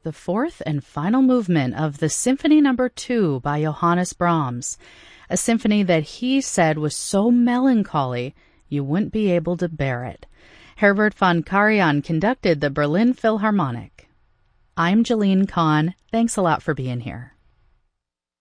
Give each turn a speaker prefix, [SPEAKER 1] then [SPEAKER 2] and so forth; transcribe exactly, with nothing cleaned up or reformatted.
[SPEAKER 1] the fourth and final movement of the Symphony Number Two by Johannes Brahms, a symphony that he said was so melancholy you wouldn't be able to bear it. Herbert von Karajan conducted the Berlin Philharmonic. I'm Jeline Kahn. Thanks a lot for being here.